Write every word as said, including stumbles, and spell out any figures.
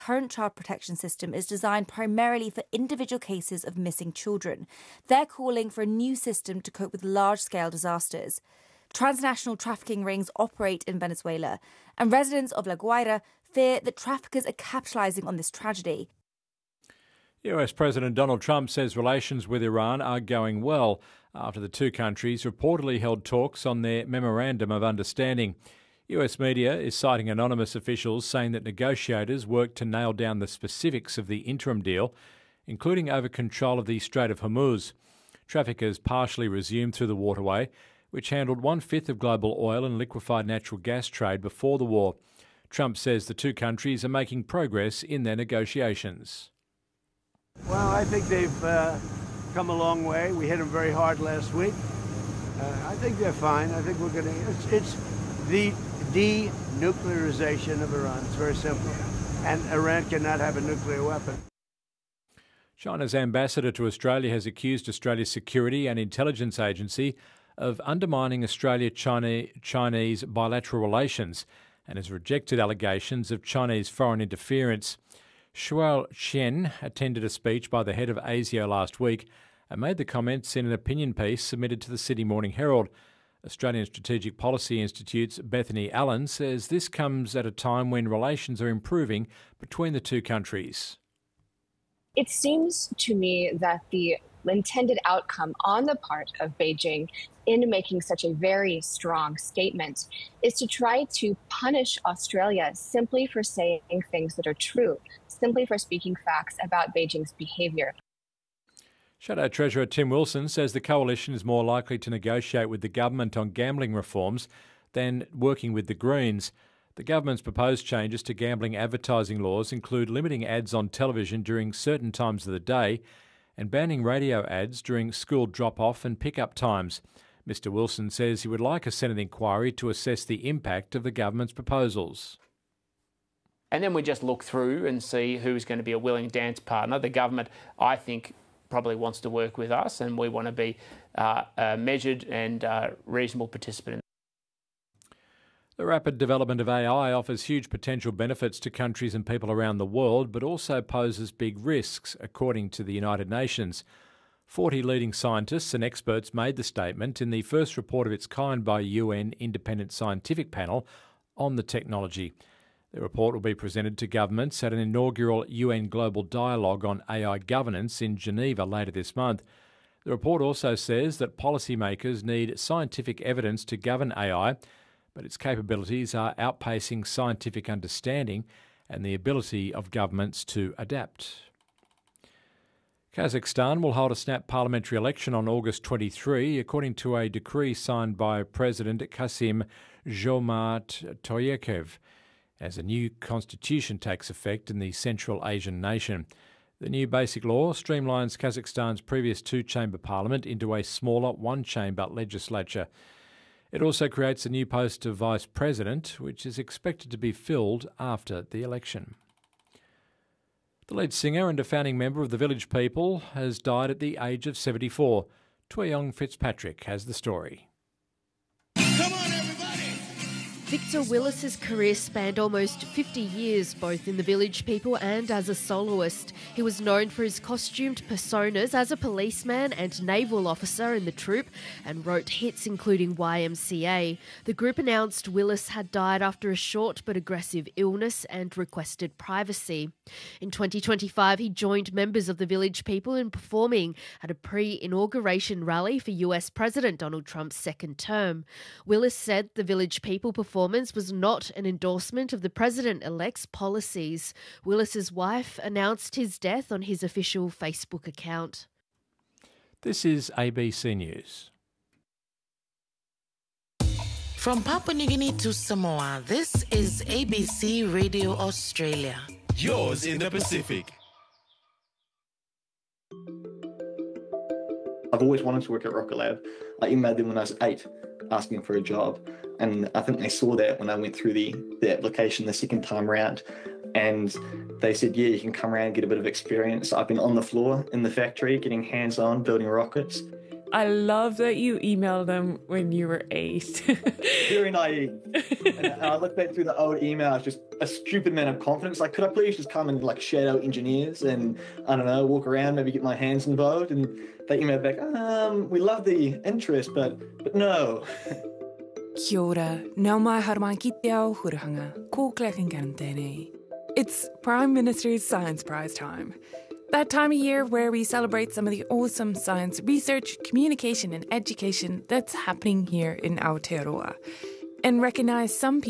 current child protection system is designed primarily for individual cases of missing children. They're calling for a new system to cope with large-scale disasters. Transnational trafficking rings operate in Venezuela, and residents of La Guaira fear that traffickers are capitalising on this tragedy. U S President Donald Trump says relations with Iran are going well after the two countries reportedly held talks on their Memorandum of Understanding. U S media is citing anonymous officials saying that negotiators worked to nail down the specifics of the interim deal, including over control of the Strait of Hormuz. Traffickers partially resumed through the waterway, which handled one-fifth of global oil and liquefied natural gas trade before the war. Trump says the two countries are making progress in their negotiations. Well, I think they've uh, come a long way. We hit them very hard last week. Uh, I think they're fine. I think we're going to... It's, it's the denuclearization of Iran. It's very simple. And Iran cannot have a nuclear weapon. China's ambassador to Australia has accused Australia's security and intelligence agency of undermining Australia-Chinese bilateral relations and has rejected allegations of Chinese foreign interference. Shuo Chen attended a speech by the head of ASIO last week and made the comments in an opinion piece submitted to the Sydney Morning Herald. Australian Strategic Policy Institute's Bethany Allen says this comes at a time when relations are improving between the two countries. It seems to me that the intended outcome on the part of Beijing in making such a very strong statement is to try to punish Australia simply for saying things that are true, simply for speaking facts about Beijing's behaviour. Shadow Treasurer Tim Wilson says the coalition is more likely to negotiate with the government on gambling reforms than working with the Greens. The government's proposed changes to gambling advertising laws include limiting ads on television during certain times of the day and banning radio ads during school drop-off and pick-up times. Mister Wilson says he would like a Senate inquiry to assess the impact of the government's proposals. And then we just look through and see who's going to be a willing dance partner. The government, I think, probably wants to work with us, and we want to be uh, a measured and uh, reasonable participant. The rapid development of A I offers huge potential benefits to countries and people around the world, but also poses big risks, according to the United Nations. Forty leading scientists and experts made the statement in the first report of its kind by a U N independent scientific panel on the technology. The report will be presented to governments at an inaugural U N Global Dialogue on A I governance in Geneva later this month. The report also says that policymakers need scientific evidence to govern A I, but its capabilities are outpacing scientific understanding and the ability of governments to adapt. Kazakhstan will hold a snap parliamentary election on August twenty-third, according to a decree signed by President Kasim Jomart Tokayev, as a new constitution takes effect in the Central Asian nation. The new basic law streamlines Kazakhstan's previous two-chamber parliament into a smaller one-chamber legislature. It also creates a new post of vice president, which is expected to be filled after the election. The lead singer and a founding member of the Village People has died at the age of seventy-four. Twayong Fitzpatrick has the story. Come on, everybody! Victor Willis's career spanned almost fifty years, both in the Village People and as a soloist. He was known for his costumed personas as a policeman and naval officer in the troupe and wrote hits including Y M C A. The group announced Willis had died after a short but aggressive illness and requested privacy. In twenty twenty-five, he joined members of the Village People in performing at a pre-inauguration rally for U S President Donald Trump's second term. Willis said the Village People performance was not an endorsement of the president-elect's policies. Willis's wife announced his death on his official Facebook account. This is A B C News. From Papua New Guinea to Samoa, this is A B C Radio Australia. Yours in the Pacific. I've always wanted to work at Rocket Lab. I emailed them when I was eight, asking for a job. And I think they saw that when I went through the, the application the second time round. And they said, yeah, you can come around and get a bit of experience. I've been on the floor in the factory, getting hands-on, building rockets. I love that you emailed them when you were eight. Very naive. And I look back through the old emails, just a stupid amount of confidence. Like, could I please just come and like shadow engineers and, I don't know, walk around, maybe get my hands involved? And they emailed back, um, we love the interest, but but no. Kia ora, nau mai haramai ki te ao hurahanga, ko Clackengan tēnei. It's Prime Minister's Science Prize time. That time of year where we celebrate some of the awesome science research, communication and education that's happening here in Aotearoa and recognise some people